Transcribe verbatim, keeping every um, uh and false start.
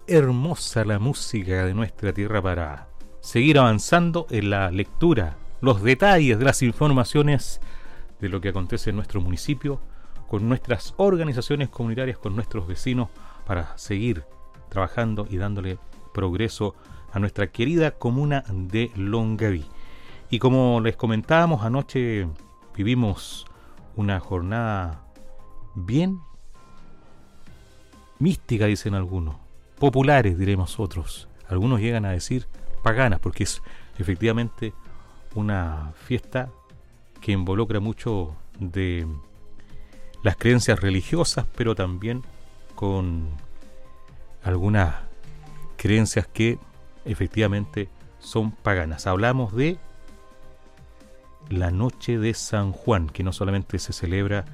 hermosa la música de nuestra tierra para seguir avanzando en la lectura, los detalles de las informaciones de lo que acontece en nuestro municipio, con nuestras organizaciones comunitarias, con nuestros vecinos, para seguir trabajando y dándole progreso a nuestra querida comuna de Longaví. Y como les comentábamos, anoche vivimos una jornada bien mística, dicen algunos, populares diremos otros, algunos llegan a decir paganas, porque es efectivamente una fiesta que involucra mucho de las creencias religiosas, pero también con algunas creencias que efectivamente son paganas. Hablamos de la noche de San Juan, que no solamente se celebra